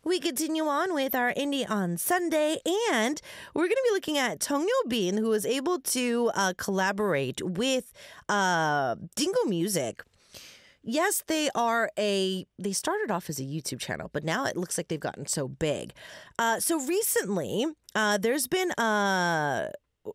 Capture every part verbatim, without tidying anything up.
We continue on with our Indie on Sunday, and we're going to be looking at Chung Yo-bin, who was able to uh, collaborate with uh, Dingo Music. Yes, they are a, they started off as a YouTube channel, but now it looks like they've gotten so big. Uh, so recently, uh, there's been a,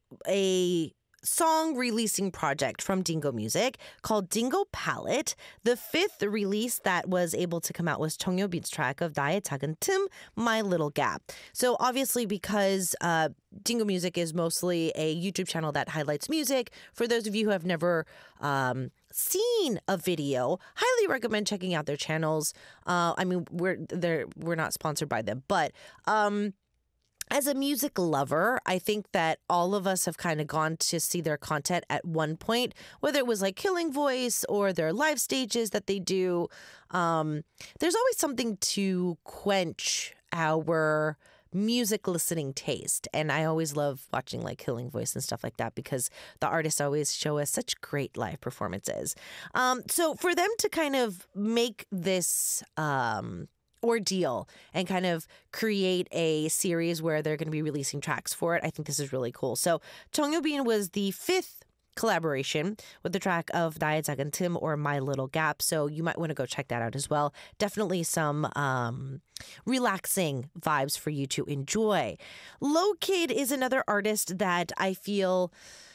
a song releasing project from Dingo Music called Dingo Palette. The fifth release that was able to come out was Chung Yo-bin's track of 나의 작은 틈, My Little Gap. So obviously because uh, Dingo Music is mostly a YouTube channel that highlights music, for those of you who have never um, seen a video, highly recommend checking out their channels. Uh, I mean, we're they're we're not sponsored by them, but um, as a music lover, I think that all of us have kind of gone to see their content at one point, whether it was like Killing Voice or their live stages that they do. Um, there's always something to quench our music listening taste. And I always love watching like Killing Voice and stuff like that because the artists always show us such great live performances. Um, so for them to kind of make this um, ordeal and kind of create a series where they're going to be releasing tracks for it, I think this is really cool. So Chung Yo-bin was the fifth collaboration with the track of 나의 작은 틈 or My Little Gap. So you might want to go check that out as well. Definitely some um, relaxing vibes for you to enjoy. Low Kid is another artist that I feel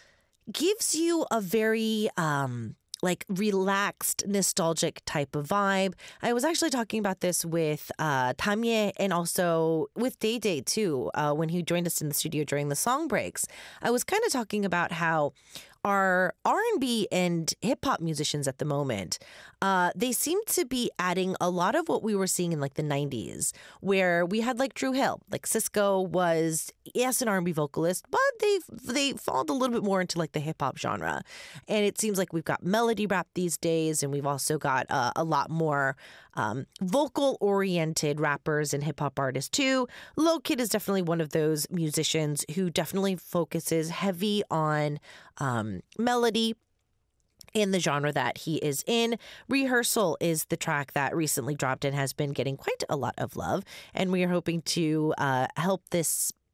gives you a very um, like relaxed, nostalgic type of vibe. I was actually talking about this with uh, Tamye and also with Day Day too, uh, when he joined us in the studio during the song breaks. I was kind of talking about how our R and B and hip-hop musicians at the moment, uh, they seem to be adding a lot of what we were seeing in like the nineties, where we had like Drew Hill. Like Cisco was, yes, an R and B vocalist, but they they followed a little bit more into like the hip-hop genre. And it seems like we've got melody rap these days, and we've also got uh, a lot more um, vocal-oriented rappers and hip-hop artists too. Low Kid is definitely one of those musicians who definitely focuses heavy on um, melody in the genre that he is in. Rehearsal is the track that recently dropped and has been getting quite a lot of love. And we are hoping to uh, help this